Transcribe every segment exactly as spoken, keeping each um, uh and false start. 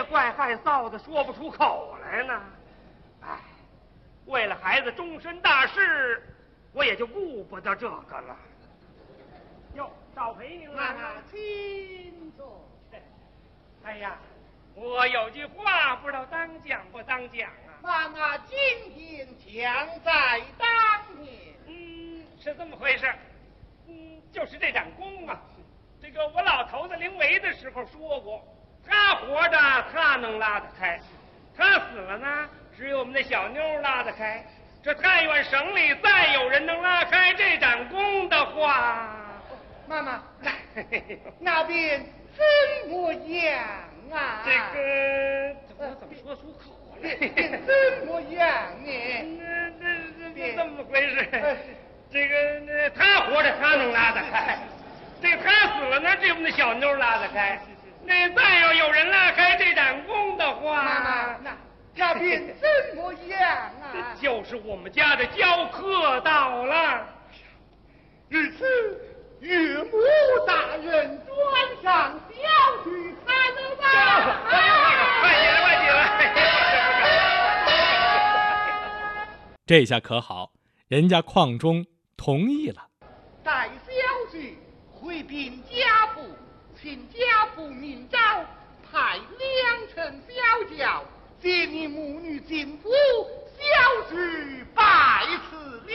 也怪害臊的，说不出口来呢。哎，为了孩子终身大事，我也就顾不得这个了。哟，少陪您了。 请坐。 哎呀，我有句话不知道当讲不当讲啊。 妈妈今天将在当年。 嗯，是这么回事。嗯，就是这展功啊。这个我老头子临危的时候说过，他活着他能拉得开，他死了呢，只有我们那小妞拉得开。这太原省里再有人能拉开这展功的话， 妈妈，那边怎么样啊？ 这个我怎么说出口来？ 怎么样呢？ 这这这这么回事？这个他活着他能拉得开。这他死了呢，这我们的小妞拉得开。那再要有人拉开这盏功的话， 妈妈，那那边怎么样啊？ 就是我们家的教课到了。 日此，岳母大人转上小婿看了吧？ 快起来，快起来！ 这下可好，人家邝中同意了。 待小婿回禀家父，请家父明诏，派两乘小轿接你母女进府，小婿拜辞了。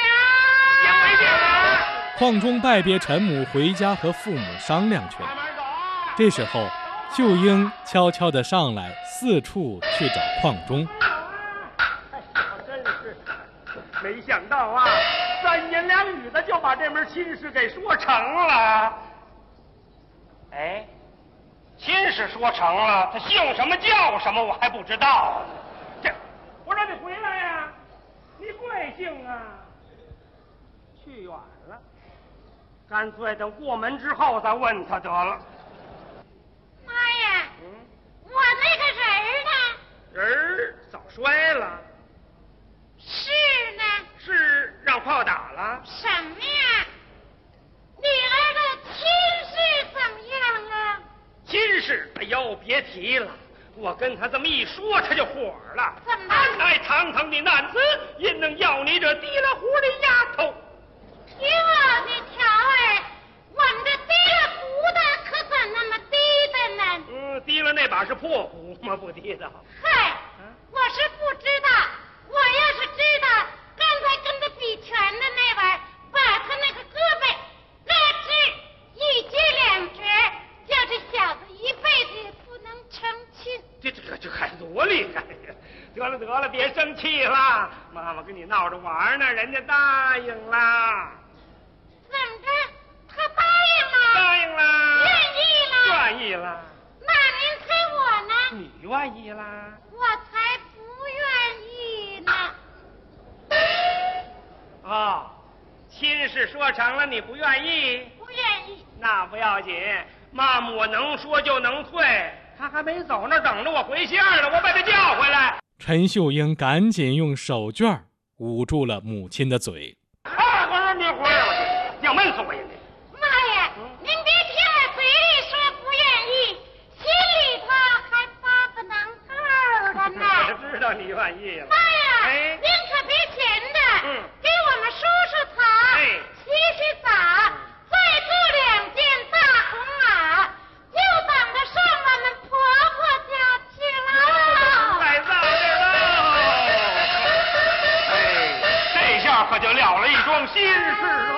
邝中拜别陈母回家和父母商量去了。这时候秀英悄悄地上来，四处去找邝中。 真是没想到啊，三言两语的就把这门亲事给说成了。哎，亲事说成了，他姓什么叫什么我还不知道呢。这，我让你回来呀、啊，你贵姓啊？去远了，干脆等过门之后再问他得了。 妈呀，嗯，我那个人儿呢？ 人儿早摔了。 是呢？ 是让炮打了？ 什么呀？女儿的亲事怎么样啊？ 亲事，哎呦，别提了。我跟他这么一说，他就火了。 怎么？ 哎，堂堂的男子，因能要你这提了壶的丫头。 哟，你瞧儿，我们这提了壶的可怎那么低的呢？ 嗯，提了那把是破壶吗？不提的。 嗨，我是不知道。我要是知道，刚才跟他比拳的那位，把他那个胳膊拉直一截两截，叫这小子一辈子也不能成亲。 这这这这还多厉害呀！得了得了，别生气了，妈妈跟你闹着玩呢，人家答应了。 怎么着？他答应了？ 答应了。 愿意了？ 愿意了。 那您猜我呢？ 你愿意啦？ 我才不愿意呢。 哦，亲事说成了，你不愿意？ 不愿意。 那不要紧，妈妈我能说就能退。他还没走那等着我回信了，我把他叫回来。 陈秀英赶紧用手绢捂住了母亲的嘴。 啊，我说你回来，要闷死我呀你！ 妈呀，嗯、您别听我嘴里说不愿意，心里头还发个能够的呢。 我知道你愿意了。 妈呀， 哎， 您可别闲着， 嗯， 给我们梳梳头， 哎， 洗洗澡，再做两件大红袄，就等着上我们婆婆家去了。 太早了。哎，这下可就了了一桩心事喽。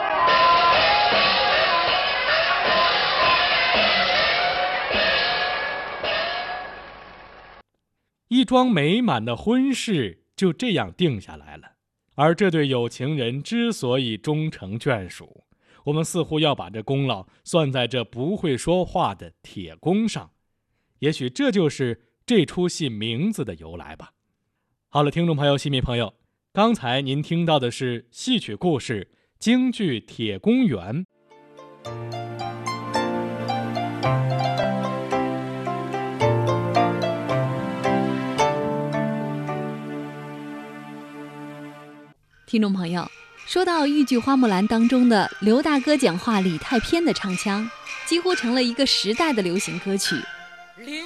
一桩美满的婚事就这样定下来了。而这对有情人之所以终成眷属，我们似乎要把这功劳算在这不会说话的铁公上。也许这就是这出戏名字的由来吧。好了，听众朋友、戏迷朋友，刚才您听到的是戏曲故事京剧《铁公园》。 听众朋友，说到豫剧《花木兰》当中的刘大哥讲话理太偏的唱腔，几乎成了一个时代的流行歌曲。